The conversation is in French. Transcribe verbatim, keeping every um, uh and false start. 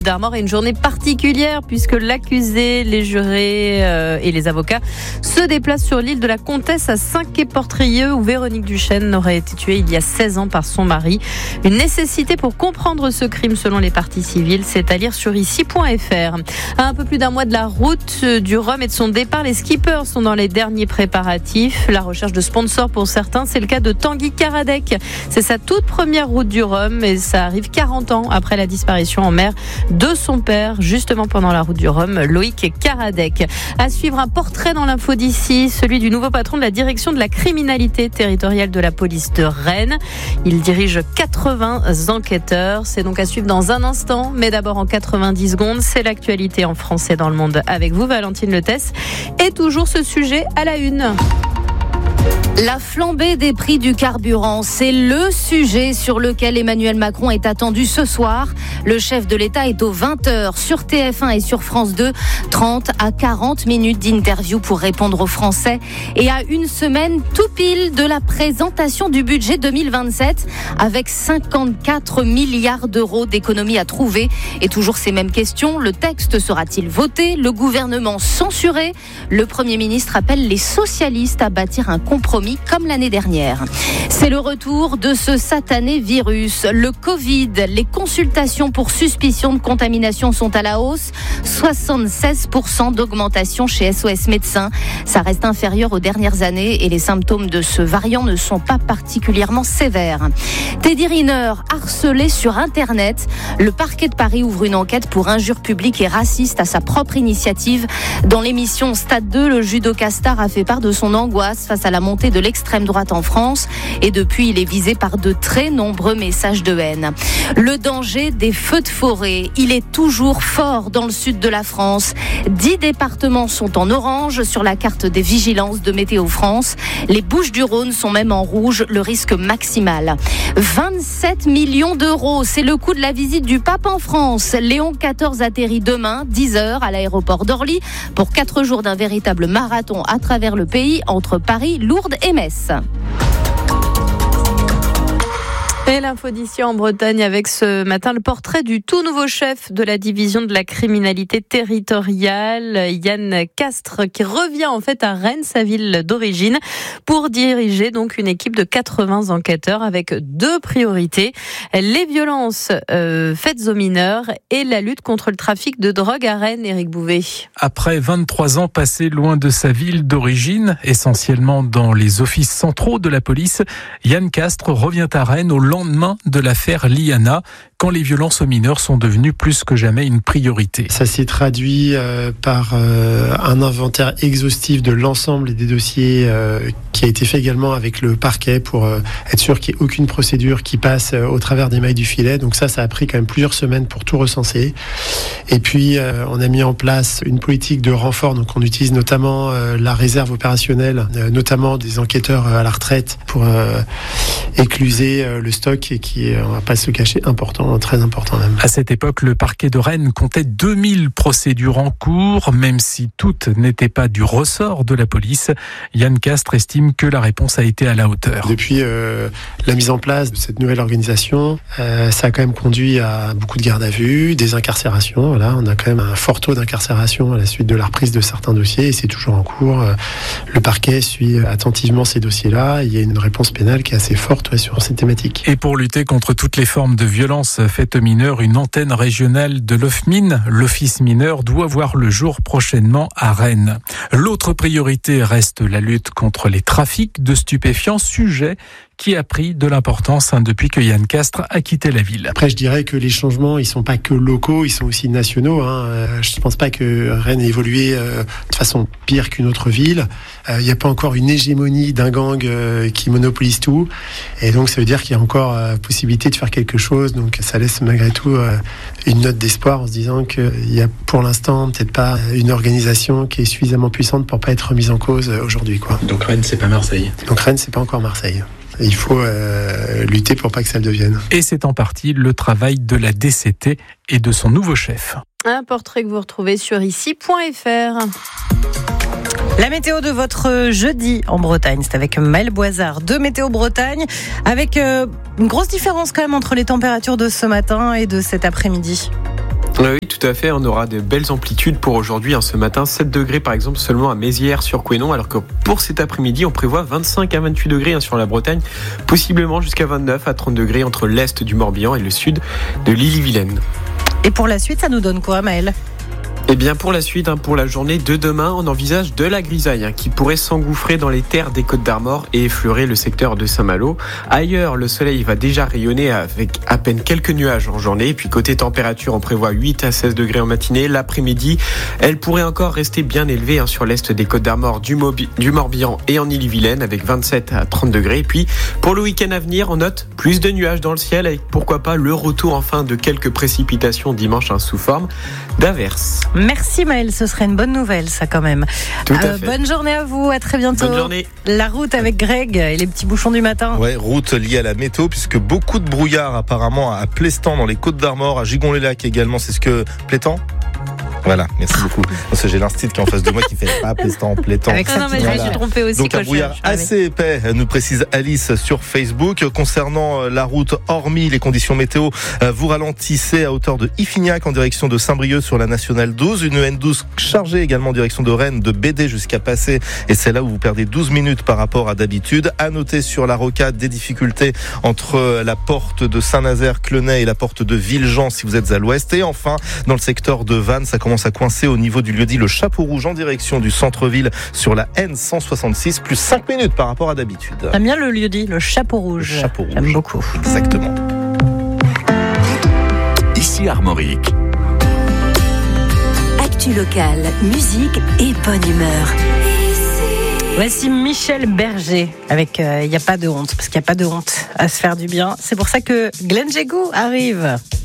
d'Armor est une journée particulière puisque l'accusé, les jurés euh, et les avocats se déplacent sur l'île de la Comtesse à Saint-Quay-Portrieux où Véronique Duchesne aurait été tuée il y a seize ans par son mari. Une nécessité pour comprendre ce crime selon les parties civiles, c'est à lire sur ici point f r. À un peu plus d'un mois de la route du Rhum et de son départ, les skippers sont dans les derniers préparatifs. La recherche de sponsors pour certains, c'est le cas de Tanguy Karadec. C'est sa toute première route du Rhum et ça arrive quarante ans après la disparition en mer de son père, justement pendant la route du Rhum, Loïc Karadec. À suivre un portrait dans l'info d'ici, celui du nouveau patron de la direction de la criminalité territoriale de la police de Rennes. Il dirige quatre-vingts enquêteurs. C'est donc à suivre dans un instant, mais d'abord en quatre-vingt-dix secondes, c'est l'actualité en français dans le monde avec vous, Valentine Letesse. Et toujours ce sujet à la une. La flambée des prix du carburant, c'est le sujet sur lequel Emmanuel Macron est attendu ce soir. Le chef de l'État est aux vingt heures sur T F un et sur France deux. trente à quarante minutes d'interview pour répondre aux Français. Et à une semaine tout pile de la présentation du budget deux mille vingt-sept avec cinquante-quatre milliards d'euros d'économies à trouver. Et toujours ces mêmes questions, le texte sera-t-il voté? Le gouvernement censuré? Le Premier ministre appelle les socialistes à bâtir un compromis comme l'année dernière. C'est le retour de ce satané virus, le Covid. Les consultations pour suspicion de contamination sont à la hausse. soixante-seize pour cent d'augmentation chez S O S Médecins. Ça reste inférieur aux dernières années et les symptômes de ce variant ne sont pas particulièrement sévères. Teddy Riner, harcelé sur Internet. Le parquet de Paris ouvre une enquête pour injures publiques et racistes à sa propre initiative. Dans l'émission Stade deux, le judoka star a fait part de son angoisse face à la montée de l'extrême droite en France et depuis il est visé par de très nombreux messages de haine. Le danger des feux de forêt, il est toujours fort dans le sud de la France. Dix départements sont en orange sur la carte des vigilances de Météo France. Les Bouches-du-Rhône sont même en rouge, le risque maximal. vingt-sept millions d'euros, c'est le coût de la visite du pape en France. Léon quatorze atterrit demain, dix heures à l'aéroport d'Orly pour quatre jours d'un véritable marathon à travers le pays entre Paris, Lourdes et Metz. Et l'info d'ici en Bretagne avec ce matin le portrait du tout nouveau chef de la division de la criminalité territoriale, Yann Castres, qui revient en fait à Rennes, sa ville d'origine, pour diriger donc une équipe de quatre-vingts enquêteurs avec deux priorités, les violences euh, faites aux mineurs et la lutte contre le trafic de drogue à Rennes. Éric Bouvet. Après vingt-trois ans passés loin de sa ville d'origine, essentiellement dans les offices centraux de la police, Yann Castres revient à Rennes au lendemain de l'affaire Liana, quand les violences aux mineurs sont devenues plus que jamais une priorité. Ça s'est traduit euh, par euh, un inventaire exhaustif de l'ensemble des dossiers euh, qui a été fait également avec le parquet pour euh, être sûr qu'il n'y ait aucune procédure qui passe euh, au travers des mailles du filet. Donc ça, ça a pris quand même plusieurs semaines pour tout recenser. Et puis, euh, on a mis en place une politique de renfort. Donc on utilise notamment euh, la réserve opérationnelle, euh, notamment des enquêteurs euh, à la retraite pour euh, écluser euh, le stock et qui est, on va pas se cacher, important, très important même. À cette époque, le parquet de Rennes comptait deux mille procédures en cours, même si toutes n'étaient pas du ressort de la police. Yann Castres estime que la réponse a été à la hauteur. Depuis euh, la mise en place de cette nouvelle organisation, euh, ça a quand même conduit à beaucoup de gardes à vue, des incarcérations. Voilà, on a quand même un fort taux d'incarcération à la suite de la reprise de certains dossiers et c'est toujours en cours. Le parquet suit attentivement ces dossiers-là. Il y a une réponse pénale qui est assez forte ouais, sur cette thématique. Et pour lutter contre toutes les formes de violence faites aux mineurs, une antenne régionale de l'O F M I N, l'Office mineur, doit voir le jour prochainement à Rennes. L'autre priorité reste la lutte contre les trafics de stupéfiants, sujet qui a pris de l'importance hein, depuis que Yann Castres a quitté la ville. Après, je dirais que les changements, ils sont pas que locaux, ils sont aussi nationaux. Hein. Euh, je ne pense pas que Rennes ait évolué euh, de façon pire qu'une autre ville. Il euh, n'y a pas encore une hégémonie d'un gang euh, qui monopolise tout. Et donc, ça veut dire qu'il y a encore euh, possibilité de faire quelque chose. Donc, ça laisse malgré tout euh, une note d'espoir en se disant qu'il y a pour l'instant peut-être pas une organisation qui est suffisamment puissante pour pas être remise en cause euh, aujourd'hui, quoi. Donc Rennes, c'est pas Marseille. Donc Rennes, c'est pas encore Marseille. Il faut euh, lutter pour pas que ça le devienne. Et c'est en partie le travail de la D C T et de son nouveau chef. Un portrait que vous retrouvez sur ici point f r. La météo de votre jeudi en Bretagne, c'est avec Maëlle Boisard de Météo Bretagne, avec euh, une grosse différence quand même entre les températures de ce matin et de cet après-midi. Oui, tout à fait. On aura de belles amplitudes pour aujourd'hui. Ce matin, sept degrés par exemple seulement à Mézières-sur-Couesnon, alors que pour cet après-midi, on prévoit vingt-cinq à vingt-huit degrés sur la Bretagne, possiblement jusqu'à vingt-neuf à trente degrés entre l'est du Morbihan et le sud de l'Ille-et-Vilaine. Et pour la suite, ça nous donne quoi, Maël ? Eh bien pour la suite, hein, pour la journée de demain, on envisage de la grisaille hein, qui pourrait s'engouffrer dans les terres des Côtes d'Armor et effleurer le secteur de Saint-Malo. Ailleurs, le soleil va déjà rayonner avec à peine quelques nuages en journée. Et puis côté température, on prévoit huit à seize degrés en matinée. L'après-midi, elle pourrait encore rester bien élevée hein, sur l'est des Côtes d'Armor, du, Mobi- du Morbihan et en Ille-et-Vilaine avec vingt-sept à trente degrés. Et puis pour le week-end à venir, on note plus de nuages dans le ciel avec pourquoi pas le retour enfin de quelques précipitations dimanche hein, sous forme d'averses. Merci Maël, ce serait une bonne nouvelle ça quand même. Tout à euh, fait. Bonne journée à vous, à très bientôt. Bonne journée. La route avec Greg et les petits bouchons du matin. Ouais, route liée à la météo puisque beaucoup de brouillard apparemment à Plestan dans les Côtes d'Armor, à Gigon-les-Lacs également, c'est ce que Plétan. Voilà, merci beaucoup. Parce que j'ai l'instit qui est en face de moi qui fait pas Plestan, Plétan. Avec ça, non, mais voilà. Je me suis trompée aussi. Donc un brouillard assez épais, nous précise Alice sur Facebook. Concernant la route, hormis les conditions météo, vous ralentissez à hauteur de Iffignac en direction de Saint-Brieuc sur la nationale douze. Une N douze chargée également en direction de Rennes, de Bédé jusqu'à Passé. Et c'est là où vous perdez douze minutes par rapport à d'habitude. À noter sur la rocade des difficultés entre la porte de Saint-Nazaire, Clenay et la porte de Villejean si vous êtes à l'ouest. Et enfin, dans le secteur de Vannes, ça commence à coincer au niveau du lieu-dit le Chapeau Rouge en direction du centre-ville sur la N cent soixante-six, plus cinq minutes par rapport à d'habitude. J'aime bien le lieu-dit, le Chapeau Rouge. Le Chapeau Rouge. J'aime beaucoup. Exactement. Ici Armorique. Actu locale, musique et bonne humeur. Voici Michel Berger avec Il euh, n'y a pas de honte, parce qu'il n'y a pas de honte à se faire du bien. C'est pour ça que Glenn Jégou arrive.